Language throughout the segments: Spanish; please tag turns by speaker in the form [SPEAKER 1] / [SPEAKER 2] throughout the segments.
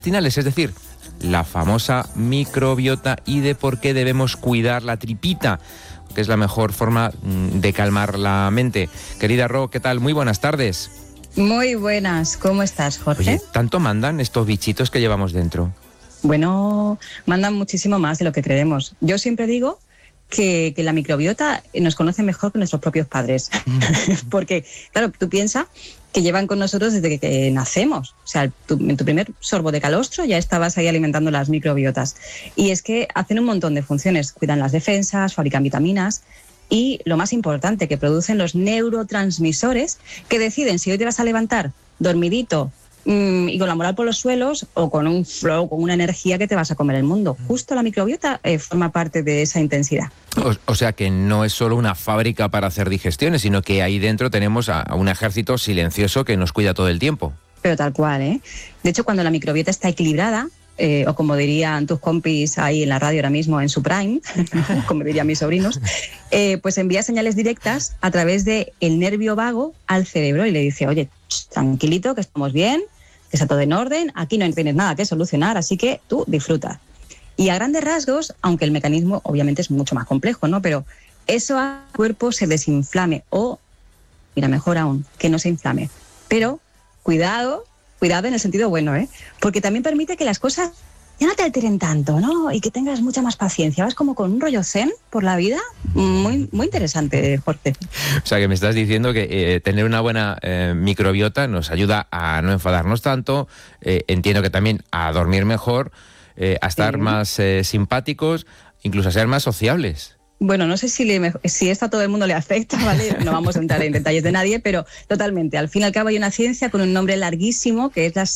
[SPEAKER 1] intestinales, es decir, la famosa microbiota y de por qué debemos cuidar la tripita, que es la mejor forma de calmar la mente. Querida Ro, ¿qué tal? Muy buenas tardes.
[SPEAKER 2] Muy buenas, ¿cómo estás, Jorge?
[SPEAKER 1] Oye, ¿tanto mandan estos bichitos que llevamos dentro?
[SPEAKER 2] Bueno, mandan muchísimo más de lo que creemos. Yo siempre digo que la microbiota nos conoce mejor que nuestros propios padres. Porque, claro, tú piensas que llevan con nosotros desde que nacemos. O sea, en tu primer sorbo de calostro ya estabas ahí alimentando las microbiotas. Y es que hacen un montón de funciones. Cuidan las defensas, fabrican vitaminas y, lo más importante, que producen los neurotransmisores que deciden si hoy te vas a levantar dormidito y con la moral por los suelos o con un flow, con una energía que te vas a comer el mundo. Justo la microbiota forma parte de esa intensidad.
[SPEAKER 1] O sea que no es solo una fábrica para hacer digestiones, sino que ahí dentro tenemos a un ejército silencioso que nos cuida todo el tiempo.
[SPEAKER 2] Pero tal cual, ¿eh? De hecho, cuando la microbiota está equilibrada, o como dirían tus compis ahí en la radio ahora mismo en su prime, como dirían mis sobrinos, pues envía señales directas a través del nervio vago al cerebro y le dice, oye, tranquilito, que estamos bien, que está todo en orden, aquí no tienes nada que solucionar, así que tú disfruta. Y a grandes rasgos, aunque el mecanismo obviamente es mucho más complejo, ¿no? Pero eso al cuerpo se desinflame o, mira, mejor aún, que no se inflame. Pero cuidado en el sentido bueno, ¿eh? Porque también permite que las cosas ya no te alteren tanto, ¿no? Y que tengas mucha más paciencia. Vas como con un rollo zen por la vida. Muy, muy interesante, Jorge.
[SPEAKER 1] O sea, que me estás diciendo que tener una buena microbiota nos ayuda a no enfadarnos tanto, entiendo que también a dormir mejor, a estar más simpáticos, incluso a ser más sociables.
[SPEAKER 2] Bueno, no sé si esto a todo el mundo le afecta, ¿vale? No vamos a entrar en detalles de nadie, pero totalmente. Al fin y al cabo hay una ciencia con un nombre larguísimo, que es la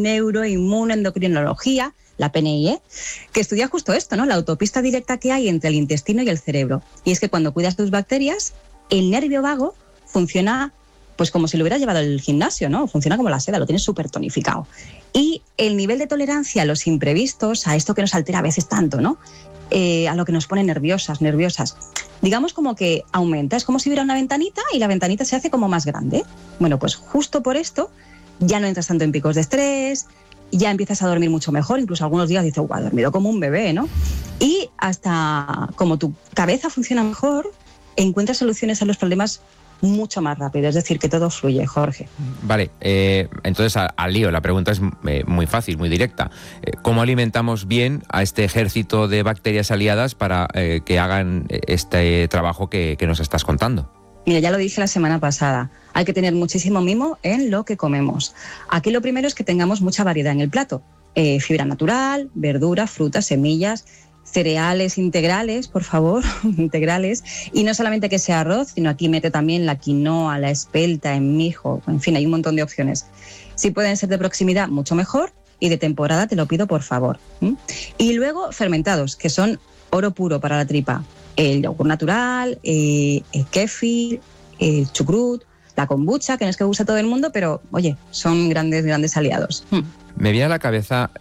[SPEAKER 2] psiconeuroinmunoendocrinología, la PNI, que estudia justo esto, ¿no? La autopista directa que hay entre el intestino y el cerebro. Y es que cuando cuidas tus bacterias, el nervio vago funciona pues como si lo hubieras llevado al gimnasio, ¿no? Funciona como la seda, lo tienes súper tonificado. Y el nivel de tolerancia a los imprevistos, a esto que nos altera a veces tanto, ¿no? A lo que nos pone nerviosas, digamos como que aumenta, es como si hubiera una ventanita y la ventanita se hace como más grande. Bueno, pues justo por esto ya no entras tanto en picos de estrés, ya empiezas a dormir mucho mejor, incluso algunos días dices, guau, he dormido como un bebé, ¿no? Y hasta como tu cabeza funciona mejor, encuentras soluciones a los problemas mucho más rápido, es decir, que todo fluye, Jorge.
[SPEAKER 1] Vale, entonces al lío, la pregunta es muy fácil, muy directa. ¿Cómo alimentamos bien a este ejército de bacterias aliadas para que hagan este trabajo que nos estás contando?
[SPEAKER 2] Mira, ya lo dije la semana pasada, hay que tener muchísimo mimo en lo que comemos. Aquí lo primero es que tengamos mucha variedad en el plato. Fibra natural, verduras, frutas, semillas, cereales integrales, por favor, integrales, y no solamente que sea arroz, sino aquí mete también la quinoa, la espelta, el mijo, en fin, hay un montón de opciones. Si pueden ser de proximidad, mucho mejor, y de temporada te lo pido, por favor. Y luego fermentados, que son oro puro para la tripa, el yogur natural, el kéfir, el chucrut, la kombucha, que no es que guste a todo el mundo, pero oye, son grandes aliados.
[SPEAKER 1] Me viene a la cabeza...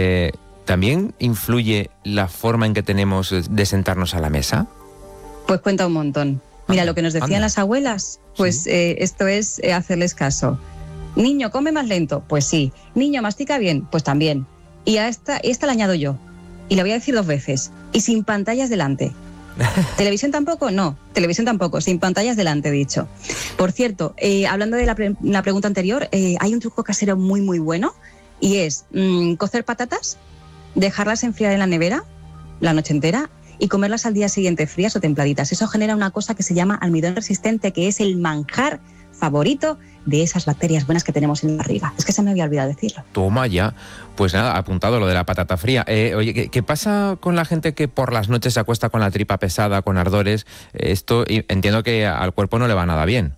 [SPEAKER 1] ¿También influye la forma en que tenemos de sentarnos a la mesa?
[SPEAKER 2] Pues cuenta un montón. Mira, lo que nos decían las abuelas, pues ¿sí? Esto es hacerles caso. Niño, come más lento, pues sí. Niño, mastica bien, pues también. Y a esta la añado yo. Y la voy a decir 2 veces. Y sin pantallas delante. ¿Televisión tampoco? No, televisión tampoco, sin pantallas delante, he dicho. Por cierto, hablando de la pregunta anterior, hay un truco casero muy, muy bueno, y es cocer patatas, dejarlas enfriar en la nevera la noche entera y comerlas al día siguiente frías o templaditas. Eso genera una cosa que se llama almidón resistente, que es el manjar favorito de esas bacterias buenas que tenemos en la barriga. Es que se me había olvidado decirlo.
[SPEAKER 1] Toma ya. Pues nada, apuntado lo de la patata fría. Oye, ¿qué pasa con la gente que por las noches se acuesta con la tripa pesada, con ardores? Esto entiendo que al cuerpo no le va nada bien.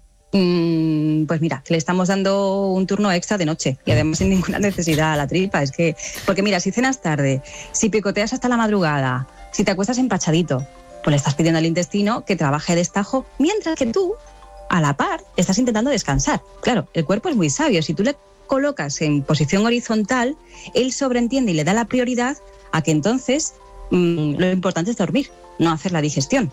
[SPEAKER 2] Pues mira, que le estamos dando un turno extra de noche y además sin ninguna necesidad a la tripa. Es que, porque mira, si cenas tarde, si picoteas hasta la madrugada, si te acuestas empachadito, pues le estás pidiendo al intestino que trabaje a destajo, mientras que tú, a la par, estás intentando descansar. Claro, el cuerpo es muy sabio. Si tú le colocas en posición horizontal, él sobreentiende y le da la prioridad a que entonces lo importante es dormir, no hacer la digestión.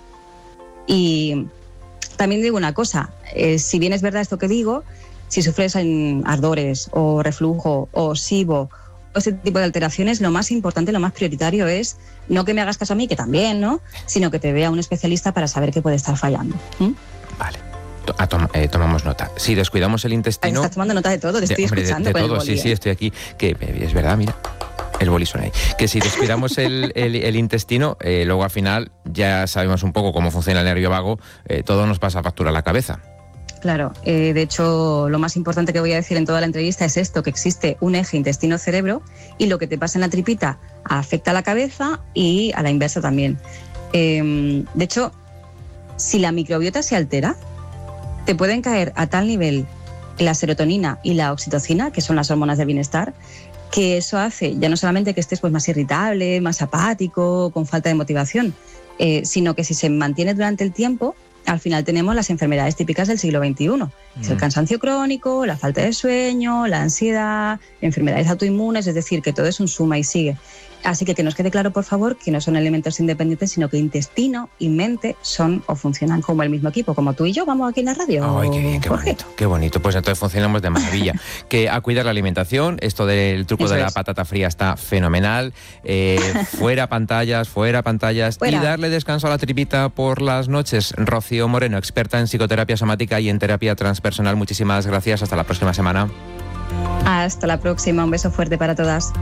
[SPEAKER 2] Y también digo una cosa, si bien es verdad esto que digo, si sufres ardores o reflujo o SIBO este tipo de alteraciones, lo más importante, lo más prioritario es no que me hagas caso a mí, que también, ¿no? Sino que te vea un especialista para saber qué puede estar fallando.
[SPEAKER 1] Vale. Tomamos nota. Si descuidamos el intestino...
[SPEAKER 2] Estás tomando nota de todo, te estoy escuchando.
[SPEAKER 1] De todo, sí, estoy aquí. Que es verdad, mira, el boli suena ahí. Que si descuidamos el intestino, luego al final ya sabemos un poco cómo funciona el nervio vago, todo nos pasa factura a la cabeza.
[SPEAKER 2] Claro, de hecho, lo más importante que voy a decir en toda la entrevista es esto, que existe un eje intestino-cerebro y lo que te pasa en la tripita afecta a la cabeza y a la inversa también. De hecho, si la microbiota se altera, te pueden caer a tal nivel la serotonina y la oxitocina, que son las hormonas del bienestar, que eso hace ya no solamente que estés pues más irritable, más apático, con falta de motivación, sino que si se mantiene durante el tiempo, al final tenemos las enfermedades típicas del siglo XXI. Es el cansancio crónico, la falta de sueño, la ansiedad, enfermedades autoinmunes, es decir, que todo es un suma y sigue. Así que nos quede claro, por favor, que no son elementos independientes, sino que intestino y mente son o funcionan como el mismo equipo, como tú y yo vamos aquí en la radio.
[SPEAKER 1] Ay, qué bien, qué bonito, qué bonito. Pues entonces funcionamos de maravilla. Que a cuidar la alimentación, esto del truco de la patata fría está fenomenal. Fuera pantallas, fuera. Y darle descanso a la tripita por las noches. Rocío Moreno, experta en psicoterapia somática y en terapia transpersonal. Muchísimas gracias. Hasta la próxima semana.
[SPEAKER 2] Hasta la próxima. Un beso fuerte para todas.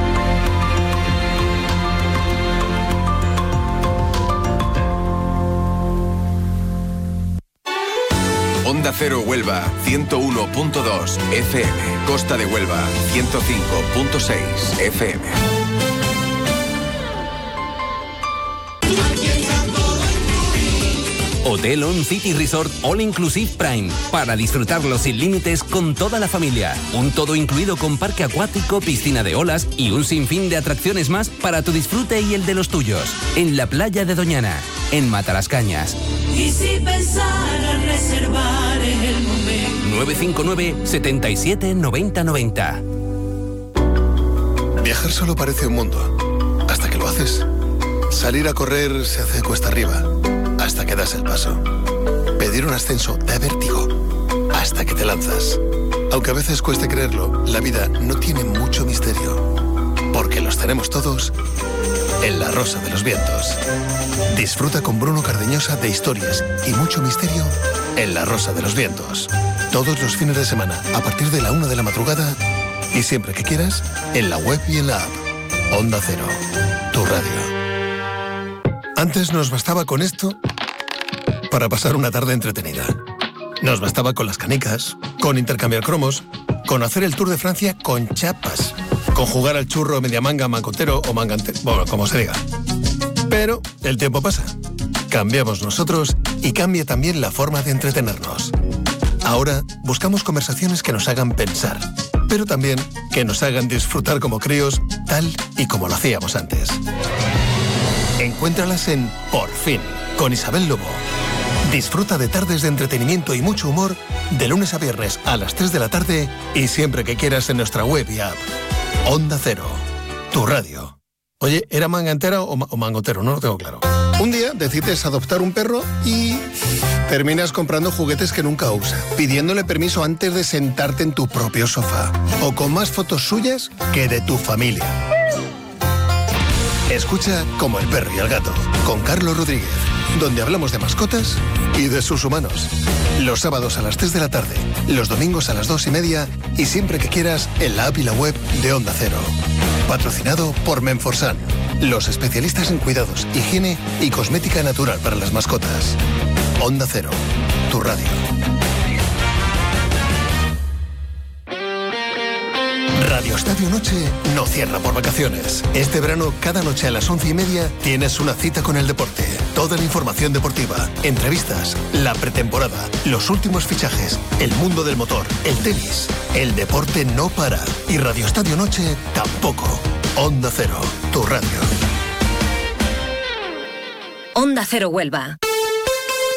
[SPEAKER 3] Onda Cero Huelva, 101.2 FM. Costa de Huelva, 105.6 FM.
[SPEAKER 4] Hotel On City Resort All Inclusive Prime, para disfrutarlo sin límites con toda la familia. Un todo incluido con parque acuático, piscina de olas y un sinfín de atracciones más para tu disfrute y el de los tuyos. En la playa de Doñana, en Matalascañas.
[SPEAKER 5] Y si pensara reservar en el momento.
[SPEAKER 4] 959 77 90 90.
[SPEAKER 6] Viajar solo parece un mundo, hasta que lo haces. Salir a correr se hace cuesta arriba, hasta que das el paso. Pedir un ascenso da vértigo, hasta que te lanzas. Aunque a veces cueste creerlo, la vida no tiene mucho misterio, porque los tenemos todos en La Rosa de los Vientos. Disfruta con Bruno Cardeñosa de historias y mucho misterio en La Rosa de los Vientos. Todos los fines de semana, a partir de la 1 de la madrugada, y siempre que quieras, en la web y en la app. Onda Cero, tu radio. Antes nos bastaba con esto para pasar una tarde entretenida. Nos bastaba con las canicas, con intercambiar cromos, con hacer el Tour de Francia con chapas, con jugar al churro, media manga, mangotero o mangantero, bueno, como se diga. Pero el tiempo pasa. Cambiamos nosotros y cambia también la forma de entretenernos. Ahora buscamos conversaciones que nos hagan pensar, pero también que nos hagan disfrutar como críos, tal y como lo hacíamos antes. Encuéntralas en Por Fin, con Isabel Lobo. Disfruta de tardes de entretenimiento y mucho humor de lunes a viernes a las 3 de la tarde y siempre que quieras en nuestra web y app. Onda Cero, tu radio. Oye, ¿era mangantera o mangotero? No lo tengo claro. Un día decides adoptar un perro y terminas comprando juguetes que nunca usa, pidiéndole permiso antes de sentarte en tu propio sofá, o con más fotos suyas que de tu familia. Escucha Como el perro y el gato, con Carlos Rodríguez, donde hablamos de mascotas y de sus humanos. Los sábados a las 3 de la tarde, los domingos a las 2:30 y siempre que quieras en la app y la web de Onda Cero. Patrocinado por Menforsan, los especialistas en cuidados, higiene y cosmética natural para las mascotas. Onda Cero, tu radio. Radio Estadio Noche no cierra por vacaciones. Este verano, cada noche a las 11:30, tienes una cita con el deporte. Toda la información deportiva, entrevistas, la pretemporada, los últimos fichajes, el mundo del motor, el tenis. El deporte no para. Y Radio Estadio Noche tampoco. Onda Cero, tu radio.
[SPEAKER 7] Onda Cero Huelva.